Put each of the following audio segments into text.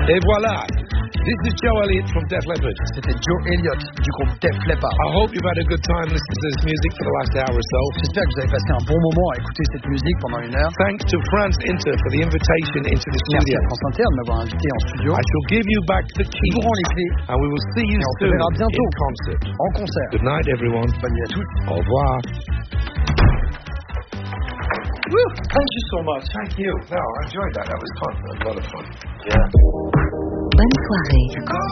Et voilà. This is Joe Elliott from Def Leppard. C'était Joe Elliott du groupe Def Leppard. I hope you've had a good time listening to this music for the last hour or so. J'espère que vous avez passé un bon moment à écouter cette musique pendant 1 heure. Thanks to France Inter for the invitation into the Merci studio. à France Inter de m'avoir invité en studio. I shall give you back the Nous keys aurons les clés and we will see you et on se soon verra bientôt in concert. en concert. Good night, everyone. Bonne nuit à tous. Au revoir. Woo! Thank you so much. Thank you. No, I enjoyed that. That was fun. That was a lot of fun. Yeah. Bonne soirée.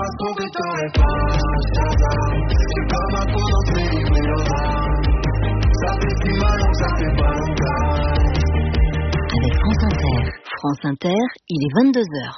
Avec France Inter. France Inter, il est 22h.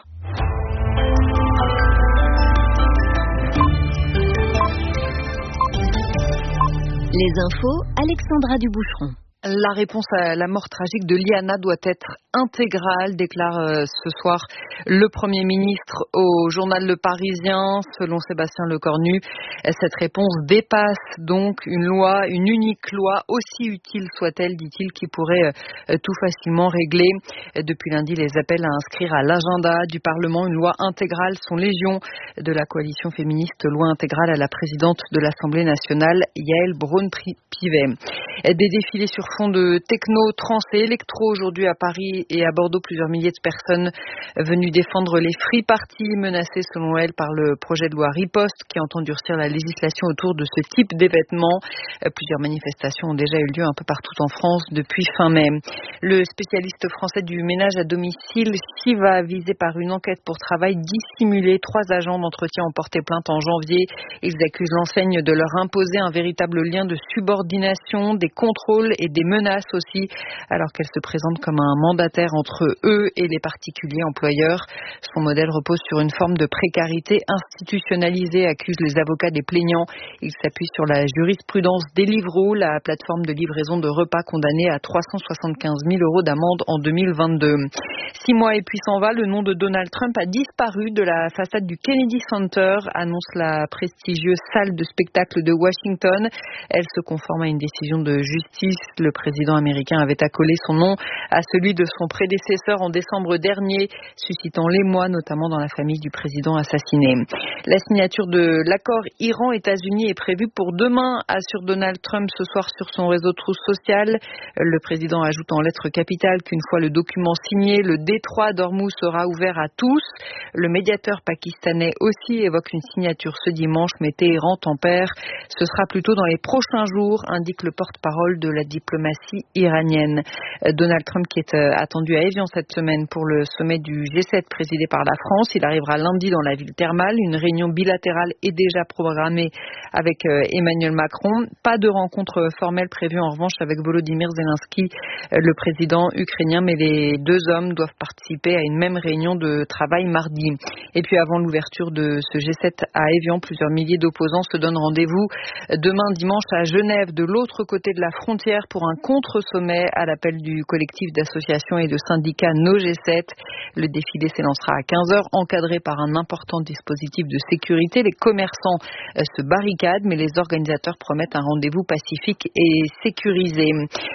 Les infos, Alexandra Duboucheron. La réponse à la mort tragique de Liana doit être intégrale, déclare ce soir le Premier ministre au journal Le Parisien, selon Sébastien Lecornu. Cette réponse dépasse donc une loi, une unique loi, aussi utile soit-elle, dit-il, qui pourrait tout facilement régler. Depuis lundi, les appels à inscrire à l'agenda du Parlement une loi intégrale sont légion de la coalition féministe, loi intégrale à la présidente de l'Assemblée nationale, Yaël Braun-Pivet. Des défilés sur fond de techno, trance et électro aujourd'hui à Paris et à Bordeaux. Plusieurs milliers de personnes venues défendre les free parties menacées selon elle par le projet de loi Riposte qui entend durcir la législation autour de ce type d'événements. Plusieurs manifestations ont déjà eu lieu un peu partout en France depuis fin mai. Le spécialiste français du ménage à domicile va visé par une enquête pour travail dissimulé. 3 agents d'entretien ont porté plainte en janvier. Ils accusent l'enseigne de leur imposer un véritable lien de subordination, des contrôles et des menaces aussi, alors qu'elle se présente comme un mandataire entre eux et les particuliers employeurs. Son modèle repose sur une forme de précarité institutionnalisée, accusent les avocats des plaignants. Il s'appuie sur la jurisprudence Deliveroo, la plateforme de livraison de repas condamnée à 375 000 € d'amende en 2022. 6 mois et puis s'en va, le nom de Donald Trump a disparu de la façade du Kennedy Center, annonce la prestigieuse salle de spectacle de Washington. Elle se conforme à une décision de justice. Le président américain avait accolé son nom à celui de son prédécesseur en décembre dernier, suscitant l'émoi notamment dans la famille du président assassiné. La signature de l'accord Iran-États-Unis est prévue pour demain, assure Donald Trump ce soir sur son réseau Truth Social. Le président ajoute en lettres capitales qu'une fois le document signé, le détroit d'Ormuz sera ouvert à tous. Le médiateur pakistanais aussi évoque une signature ce dimanche, mais Téhéran tempère. Ce sera plutôt dans les prochains jours, indique le porte-parole de la diplomatie iranienne. Donald Trump qui est attendu à Évian cette semaine pour le sommet du G7 présidé par la France. Il arrivera lundi dans la ville thermale. Une réunion bilatérale est déjà programmée avec Emmanuel Macron. Pas de rencontre formelle prévue en revanche avec Volodymyr Zelensky, le président ukrainien, mais les 2 hommes doivent participer à une même réunion de travail mardi. Et puis avant l'ouverture de ce G7 à Évian, plusieurs milliers d'opposants se donnent rendez-vous demain dimanche à Genève, de l'autre côté de la frontière, pour un contre-sommet à l'appel du collectif d'associations et de syndicats No G7. Le défilé s'élancera à 15h, encadré par un important dispositif de sécurité. Les commerçants se barricadent, mais les organisateurs promettent un rendez-vous pacifique et sécurisé.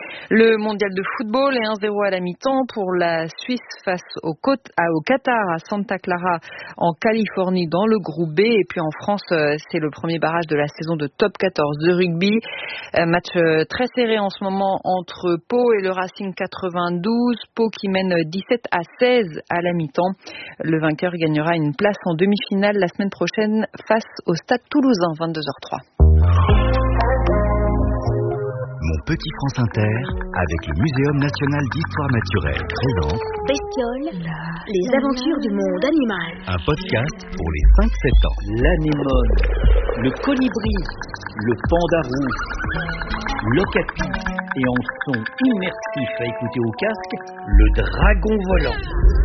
Le mondial de football est 1-0 à la mi-temps pour la Suisse face au Qatar à Santa Clara en Californie dans le groupe B. Et puis en France, c'est le premier barrage de la saison de Top 14 de rugby. Match très serré en ce moment entre Pau et le Racing 92. Pau qui mène 17-16 à la mi-temps. Le vainqueur gagnera une place en demi-finale la semaine prochaine face au Stade Toulousain, 22h03. Mon petit France Inter, avec le Muséum national d'histoire naturelle, présente Bestioles, les aventures du monde animal. un podcast pour les 5-7 ans. L'anémone, le colibri, le panda rouge, l'ocapi et en son immersif à écouter au casque, le dragon volant.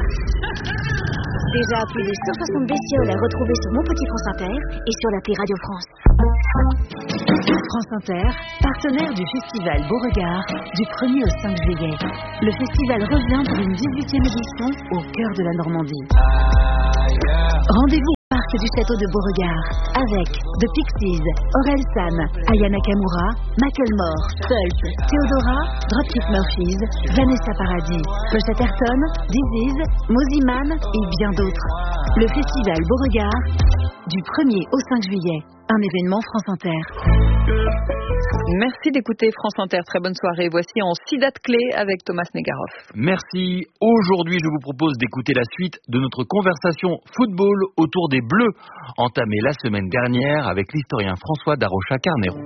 Déjà plus de 160 bestioles à retrouver sur Mon Petit France Inter et sur l'appli Radio France. France Inter, partenaire du festival Beauregard du 1er au 5 juillet. Le festival revient pour une 18e édition au cœur de la Normandie. Rendez-vous au parc du château de Beauregard, avec The Pixies, Orelsan, Aya Nakamura, Macklemore, Pulp, Theodora, Dropkick Murphys, Vanessa Paradis, Josh Atherton, Disease, Mosey Man et bien d'autres. Le festival Beauregard, du 1er au 5 juillet. Un événement France Inter. Merci d'écouter France Inter. Très bonne soirée. Voici en 6 dates clés avec Thomas Negaroff. Merci. Aujourd'hui, je vous propose d'écouter la suite de notre conversation football autour des Bleus, entamée la semaine dernière avec l'historien François Darocha-Carnero.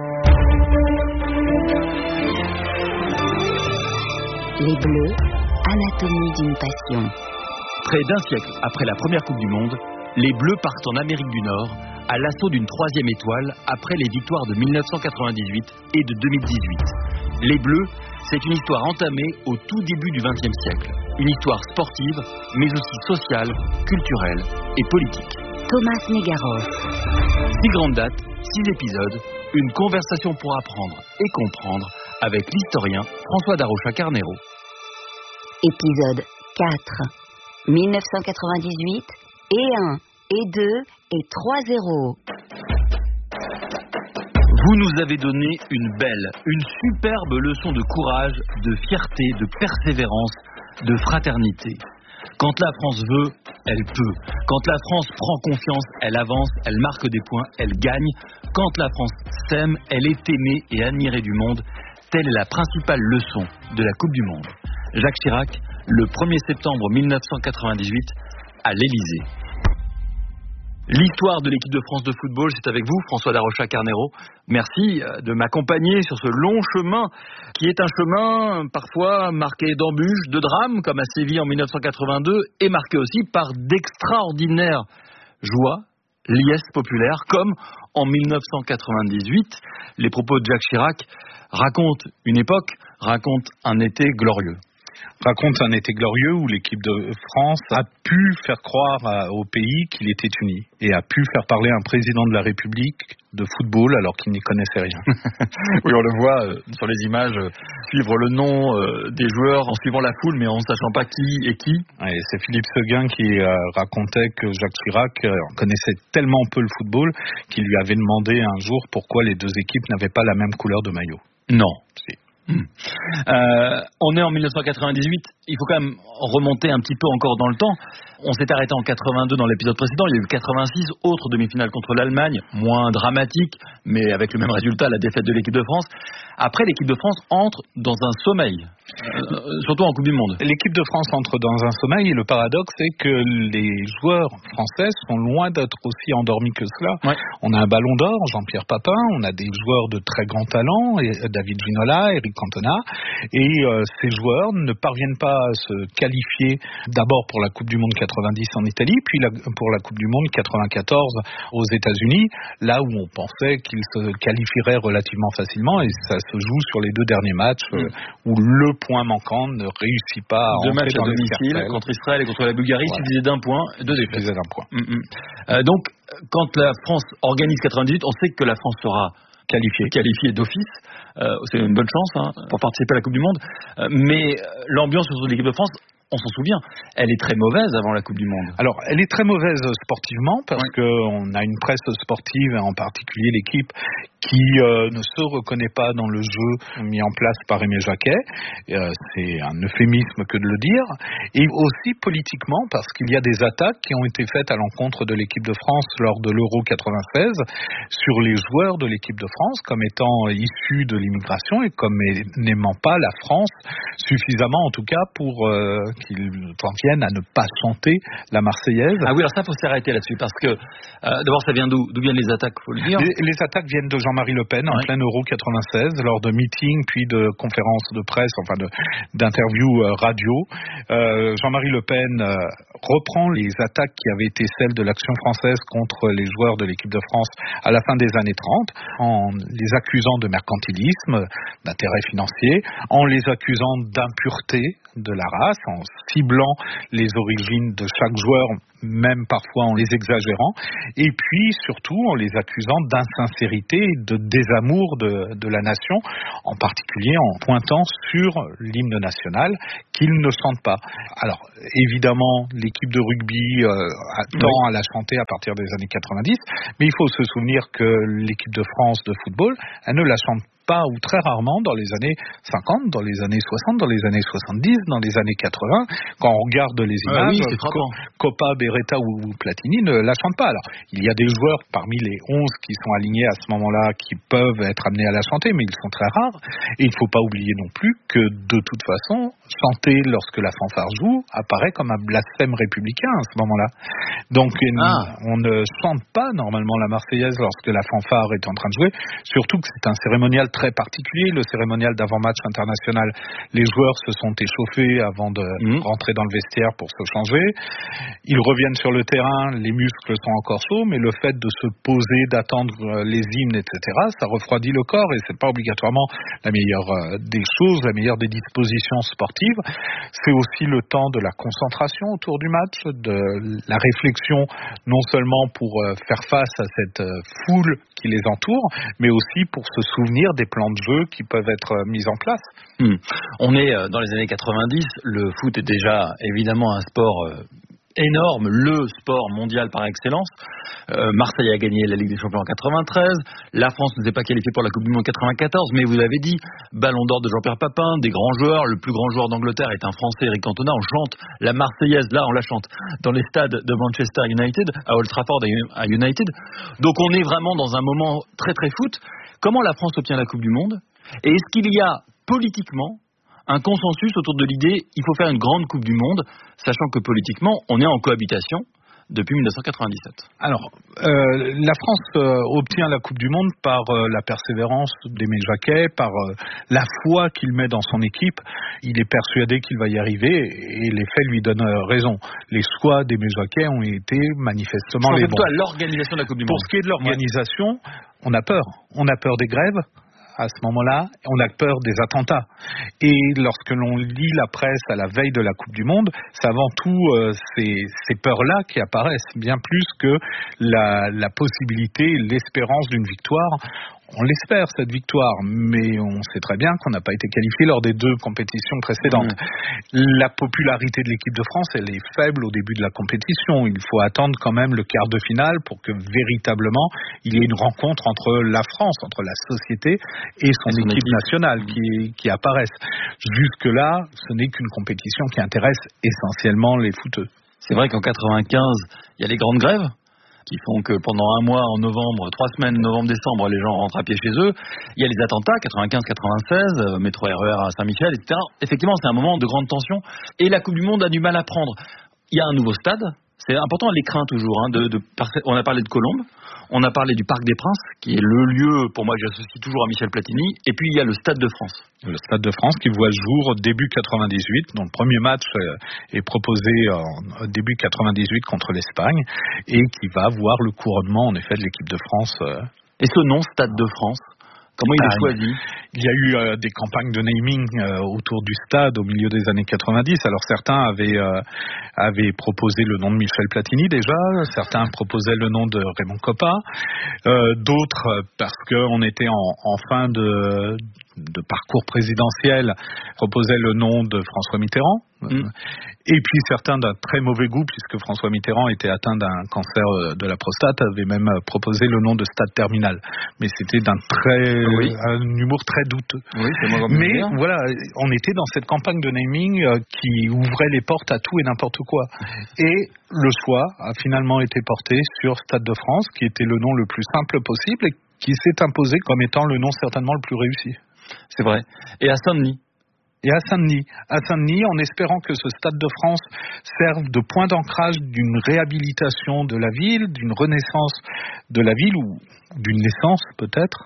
Les Bleus, anatomie d'une passion. Près d'un siècle après la première Coupe du Monde, les Bleus partent en Amérique du Nord à l'assaut d'une 3e étoile après les victoires de 1998 et de 2018. Les Bleus, c'est une histoire entamée au tout début du XXe siècle. Une histoire sportive, mais aussi sociale, culturelle et politique. Thomas Negaroff. 6 grandes dates, 6 épisodes, une conversation pour apprendre et comprendre avec l'historien François Darocha-Carnero. Épisode 4. 1998 et 1 et 2 et 3-0. Vous nous avez donné une belle, une superbe leçon de courage, de fierté, de persévérance, de fraternité. Quand la France veut, elle peut. Quand la France prend confiance, elle avance, elle marque des points, elle gagne. Quand la France s'aime, elle est aimée et admirée du monde. Telle est la principale leçon de la Coupe du Monde. Jacques Chirac, le 1er septembre 1998, à l'Élysée. L'histoire de l'équipe de France de football, c'est avec vous, François Darocha-Carnero. Merci de m'accompagner sur ce long chemin, qui est un chemin parfois marqué d'embûches, de drames, comme à Séville en 1982, et marqué aussi par d'extraordinaires joies, liesses populaires, comme en 1998. Les propos de Jacques Chirac racontent une époque, racontent un été glorieux. Raconte un été glorieux où l'équipe de France a pu faire croire au pays qu'il était uni et a pu faire parler un président de la République de football alors qu'il n'y connaissait rien. Oui, on le voit sur les images, suivre le nom des joueurs en suivant la foule mais en ne sachant pas qui est qui. Et c'est Philippe Seguin qui racontait que Jacques Chirac connaissait tellement peu le football qu'il lui avait demandé un jour pourquoi les deux équipes n'avaient pas la même couleur de maillot. Non. Si. On est en 1998, il faut quand même remonter un petit peu encore dans le temps. On s'est arrêté en 82 dans l'épisode précédent, il y a eu 86 autres demi-finales contre l'Allemagne, moins dramatiques, mais avec le même résultat, la défaite de l'équipe de France. Après, l'équipe de France entre dans un sommeil, surtout en Coupe du Monde. L'équipe de France entre dans un sommeil et le paradoxe est que les joueurs français sont loin d'être aussi endormis que cela. Ouais. On a un ballon d'or, Jean-Pierre Papin, on a des joueurs de très grand talent, David Ginola, Eric Cantona, et ces joueurs ne parviennent pas à se qualifier d'abord pour la Coupe du Monde 90 en Italie, puis pour la Coupe du Monde 94 aux États-Unis, là où on pensait qu'ils se qualifieraient relativement facilement, et ça se joue sur les 2 derniers matchs où le point manquant ne réussit pas à entrer dans les domicile contre Israël et contre la Bulgarie, voilà. Suffisait d'un point, 2 défaites. D'un point. Donc, quand la France organise 98, on sait que la France sera qualifiée d'office. C'est une bonne chance pour participer à la Coupe du Monde. Mais l'ambiance autour de l'équipe de France, on s'en souvient, elle est très mauvaise avant la Coupe du Monde. Alors, elle est très mauvaise sportivement parce qu'on a une presse sportive, en particulier l'équipe, qui ne se reconnaît pas dans le jeu mis en place par Aimé Jacquet. C'est un euphémisme que de le dire. Et aussi politiquement, parce qu'il y a des attaques qui ont été faites à l'encontre de l'équipe de France lors de l'Euro 96 sur les joueurs de l'équipe de France comme étant issus de l'immigration et comme n'aimant pas la France suffisamment, en tout cas, pour qu'ils en viennent à ne pas chanter la Marseillaise. Ah oui, alors ça, faut s'arrêter là-dessus, parce que d'abord, ça vient d'où viennent les attaques, faut le dire. Les attaques viennent de Jean-Marie Le Pen en plein Euro 96, lors de meetings, puis de conférences de presse, enfin d'interviews radio. Jean-Marie Le Pen reprend les attaques qui avaient été celles de l'Action française contre les joueurs de l'équipe de France à la fin des années 30, en les accusant de mercantilisme, d'intérêt financier, en les accusant d'impureté de la race, en ciblant les origines de chaque joueur, même parfois en les exagérant, et puis surtout en les accusant d'insincérité et de désamour de la nation, en particulier en pointant sur l'hymne national qu'ils ne chantent pas. Alors évidemment, l'équipe l'équipe de rugby tend à la chanter à partir des années 90, mais il faut se souvenir que l'équipe de France de football, elle ne la chante pas ou très rarement dans les années 50, dans les années 60, dans les années 70, dans les années 80. Quand on regarde les images, Coppa, Beretta ou Platini ne la chantent pas. Alors, il y a des joueurs parmi les 11 qui sont alignés à ce moment-là qui peuvent être amenés à la chanter, mais ils sont très rares. Et il ne faut pas oublier non plus que, de toute façon, chanter lorsque la fanfare joue apparaît comme un blasphème républicain à ce moment-là. Donc, on ne chante pas normalement la Marseillaise lorsque la fanfare est en train de jouer, surtout que c'est un cérémonial très particulier, le cérémonial d'avant-match international. Les joueurs se sont échauffés avant de rentrer dans le vestiaire pour se changer. Ils reviennent sur le terrain, les muscles sont encore chauds, mais le fait de se poser, d'attendre les hymnes, etc., ça refroidit le corps et c'est pas obligatoirement la meilleure des choses, la meilleure des dispositions sportives. C'est aussi le temps de la concentration autour du match, de la réflexion, non seulement pour faire face à cette foule qui les entoure, mais aussi pour se souvenir des plans de jeu qui peuvent être mis en place. On est dans les années 90, le foot est déjà évidemment un sport énorme, le sport mondial par excellence. Marseille a gagné la Ligue des Champions en 93, la France ne s'est pas qualifiée pour la Coupe du Monde en 94, mais vous l'avez dit, Ballon d'Or de Jean-Pierre Papin, des grands joueurs, le plus grand joueur d'Angleterre est un Français, Eric Cantona. On chante la Marseillaise, là on la chante dans les stades de Manchester United, à Old Trafford à United. Donc on est vraiment dans un moment très très foot. Comment la France obtient la Coupe du Monde? Et est-ce qu'il y a politiquement un consensus autour de l'idée il faut faire une grande Coupe du Monde, sachant que politiquement, on est en cohabitation depuis 1997. Alors, la France obtient la Coupe du Monde par la persévérance d'Aimé Jacquet, par la foi qu'il met dans son équipe. Il est persuadé qu'il va y arriver et les faits lui donnent raison. Les choix d'Aimé Jacquet ont été manifestement les bons. Plutôt à l'organisation de la Coupe du Monde. Pour ce qui est de l'organisation, on a peur. On a peur des grèves. À ce moment-là, on a peur des attentats. Et lorsque l'on lit la presse à la veille de la Coupe du Monde, c'est avant tout ces peurs-là qui apparaissent, bien plus que la possibilité, l'espérance d'une victoire. On l'espère, cette victoire, mais on sait très bien qu'on n'a pas été qualifié lors des 2 compétitions précédentes. La popularité de l'équipe de France, elle est faible au début de la compétition. Il faut attendre quand même le quart de finale pour que véritablement il y ait une rencontre entre la France, entre la société et son équipe nationale qui apparaissent. Jusque-là, ce n'est qu'une compétition qui intéresse essentiellement les footeux. C'est vrai qu'en 95, il y a les grandes grèves qui font que pendant un mois en novembre, 3 semaines, novembre-décembre, les gens rentrent à pied chez eux. Il y a les attentats, 95-96, métro RER à Saint-Michel, etc. Effectivement, c'est un moment de grande tension. Et la Coupe du Monde a du mal à prendre. Il y a un nouveau stade. C'est important, les craintes toujours. On a parlé de Colombes, on a parlé du Parc des Princes, qui est le lieu, pour moi, j'associe toujours à Michel Platini. Et puis, il y a le Stade de France. Le Stade de France qui voit le jour début 98. Donc, le premier match est proposé en début 98 contre l'Espagne et qui va voir le couronnement, en effet, de l'équipe de France. Et ce nom, Stade de France, comment il est choisi? Il y a eu des campagnes de naming autour du stade au milieu des années 90. Alors certains avaient proposé le nom de Michel Platini déjà, certains proposaient le nom de Raymond Coppa, d'autres parce qu'on était en fin de parcours présidentiel proposaient le nom de François Mitterrand. Et puis certains d'un très mauvais goût, puisque François Mitterrand était atteint d'un cancer de la prostate, avait même proposé le nom de Stade Terminal. Mais c'était un humour très douteux. Mais voilà, on était dans cette campagne de naming qui ouvrait les portes à tout et n'importe quoi. Et le choix a finalement été porté sur Stade de France, qui était le nom le plus simple possible et qui s'est imposé comme étant le nom certainement le plus réussi. C'est vrai. Et à Saint-Denis? Et à Saint-Denis, en espérant que ce Stade de France serve de point d'ancrage d'une réhabilitation de la ville, d'une renaissance de la ville, ou d'une naissance peut-être,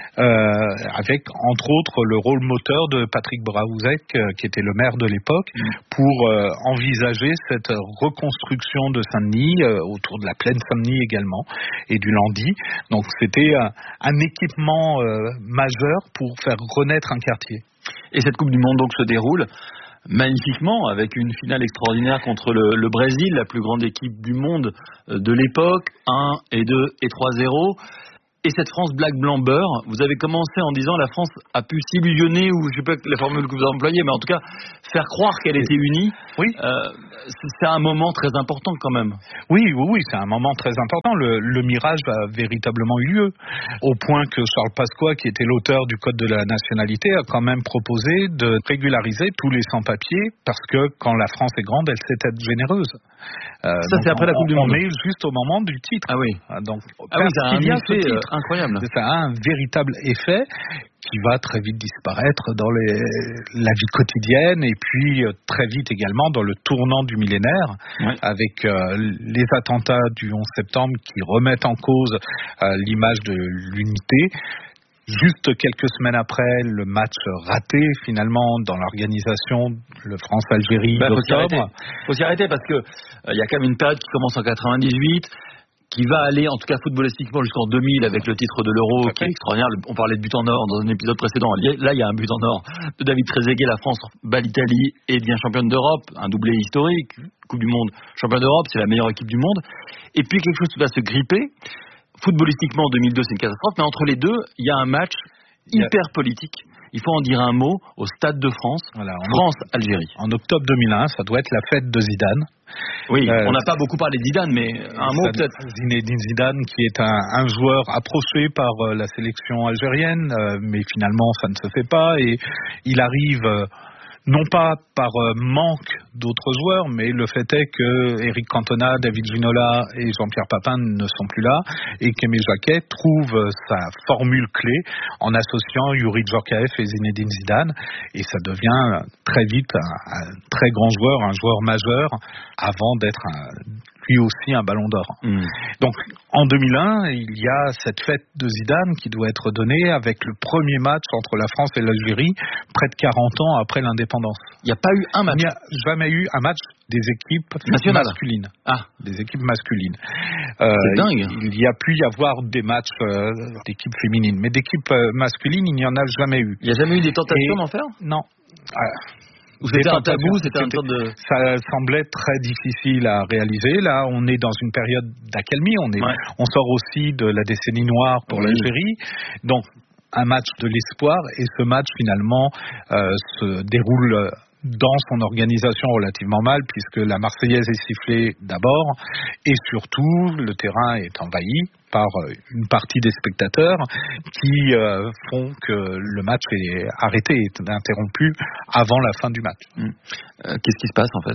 avec entre autres le rôle moteur de Patrick Braouzek, qui était le maire de l'époque, pour envisager cette reconstruction de Saint-Denis, autour de la plaine Saint-Denis également, et du Landy. Donc c'était un équipement majeur pour faire renaître un quartier. Et cette Coupe du Monde donc se déroule magnifiquement avec une finale extraordinaire contre le Brésil, la plus grande équipe du monde de l'époque, 1 et 2 et 3-0. Et cette France black, blanc, beurre, vous avez commencé en disant la France a pu s'illusionner, ou je sais pas la formule que vous employez, mais en tout cas faire croire qu'elle était unie. Oui. C'est un moment très important quand même. Oui, c'est un moment très important. Le mirage a véritablement eu lieu, au point que Charles Pasqua, qui était l'auteur du Code de la nationalité, a quand même proposé de régulariser tous les sans-papiers, parce que quand la France est grande, elle sait être généreuse. Ça, c'est après la Coupe du Monde. On est juste au moment du titre. Ah oui. Donc, oui, ça a un effet incroyable. Ça a un véritable effet qui va très vite disparaître dans la vie quotidienne, et puis très vite également dans le tournant du millénaire, avec les attentats du 11 septembre qui remettent en cause l'image de l'unité. Juste quelques semaines après, le match raté finalement dans l'organisation, le France-Algérie d'octobre. Faut s'y arrêter parce que il y a quand même une période qui commence en 98, qui va aller en tout cas footballistiquement jusqu'en 2000 avec le titre de l'Euro qui est extraordinaire. On parlait de but en or dans un épisode précédent. Là, il y a un but en or de David Trezeguet. La France bat l'Italie et devient championne d'Europe, un doublé historique. Coupe du Monde, championne d'Europe, c'est la meilleure équipe du monde. Et puis quelque chose va se gripper. Footballistiquement, en 2002, c'est une catastrophe, mais entre les deux, il y a un match hyper politique. Il faut en dire un mot au Stade de France, France-Algérie. En octobre 2001, ça doit être la fête de Zidane. Oui, on n'a pas beaucoup parlé de Zidane, mais un mot peut-être. Zinedine Zidane, qui est un joueur approché par la sélection algérienne, mais finalement, ça ne se fait pas, et il arrive... non pas par manque d'autres joueurs, mais le fait est que Eric Cantona, David Ginola et Jean-Pierre Papin ne sont plus là, et qu'Aimé Jacquet trouve sa formule clé en associant Youri Djorkaeff et Zinedine Zidane, et ça devient très vite un très grand joueur, un joueur majeur, avant d'être lui aussi un ballon d'or. Donc en 2001, il y a cette fête de Zidane qui doit être donnée avec le premier match entre la France et l'Algérie, près de 40 ans après l'indépendance. Il n'y a pas eu un match. Il n'y a jamais eu un match des équipes masculines. Des équipes masculines. C'est dingue. Il y a pu y avoir des matchs d'équipes féminines, mais d'équipes masculines, il n'y en a jamais eu. Il n'y a jamais eu des tentations d'en faire ? Non. C'était un tabou, c'était un sorte de... Ça semblait très difficile à réaliser. Là, on est dans une période d'accalmie. On sort aussi de la décennie noire pour l'Algérie. Donc, un match de l'espoir. Et ce match, finalement, se déroule dans son organisation relativement mal, puisque la Marseillaise est sifflée d'abord, et surtout, le terrain est envahi par une partie des spectateurs qui font que le match est arrêté, est interrompu avant la fin du match. Qu'est-ce qui se passe en fait ?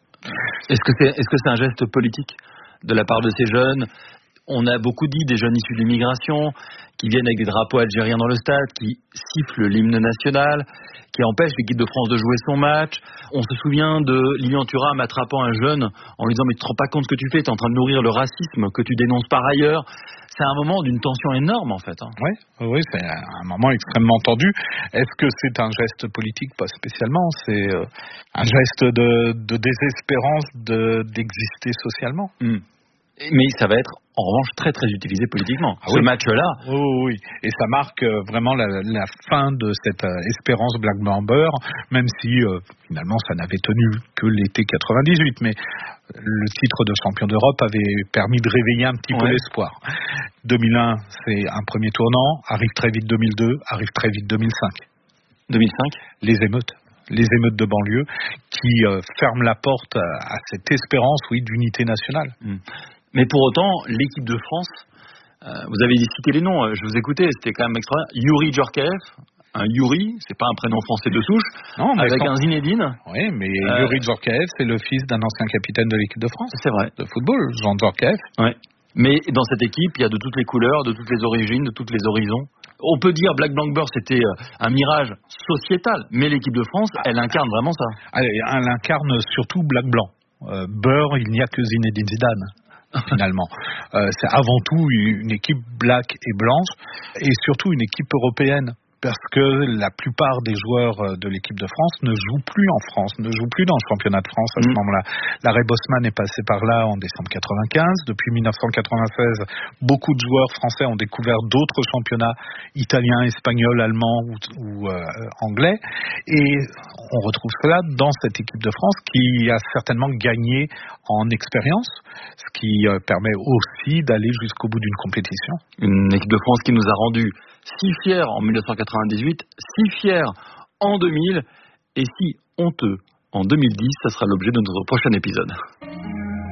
Est-ce que c'est un geste politique de la part de ces jeunes ? On a beaucoup dit des jeunes issus de l'immigration qui viennent avec des drapeaux algériens dans le stade, qui sifflent l'hymne national, qui empêchent l'équipe de France de jouer son match. On se souvient de Lilian Thuram attrapant un jeune en lui disant « Mais tu te rends pas compte ce que tu fais, tu es en train de nourrir le racisme que tu dénonces par ailleurs ». C'est un moment d'une tension énorme en fait. Oui, c'est un moment extrêmement tendu. Est-ce que c'est un geste politique ? Pas spécialement. C'est un geste de désespérance d'exister socialement. Mais ça va être en revanche très très utilisé politiquement. Ce match-là. Oui. Et ça marque vraiment la fin de cette espérance Black Blanc Beurre, même si finalement ça n'avait tenu que l'été 98. Mais le titre de champion d'Europe avait permis de réveiller un petit peu l'espoir. 2001, c'est un premier tournant. Arrive très vite 2002, arrive très vite 2005. 2005 ? Les émeutes de banlieue qui ferment la porte à cette espérance, d'unité nationale. Mais pour autant, l'équipe de France, vous avez cité les noms, je vous écoutais, c'était quand même extraordinaire. Youri Djorkaeff, un Youri, c'est pas un prénom français de souche, avec un Zinedine. Oui, mais Youri Djorkaeff, c'est le fils d'un ancien capitaine de l'équipe de France. C'est vrai. De football, Jean Djorkaeff. Ouais. Mais dans cette équipe, il y a de toutes les couleurs, de toutes les origines, de tous les horizons. On peut dire Black Blanc Beurre, c'était un mirage sociétal, mais l'équipe de France, elle incarne vraiment ça. Elle incarne surtout Black Blanc. Beurre, il n'y a que Zinedine Zidane. Finalement, c'est avant tout une équipe black et blanche, et surtout une équipe européenne, parce que la plupart des joueurs de l'équipe de France ne jouent plus en France, ne jouent plus dans le championnat de France à ce moment-là. Larry Bosman est passé par là en décembre 95. Depuis 1996, beaucoup de joueurs français ont découvert d'autres championnats italiens, espagnols, allemands ou anglais. Et on retrouve cela dans cette équipe de France qui a certainement gagné en expérience, ce qui permet aussi d'aller jusqu'au bout d'une compétition. Une équipe de France qui nous a rendu si fiers en 1998, si fiers en 2000 et si honteux en 2010. Ça sera l'objet de notre prochain épisode.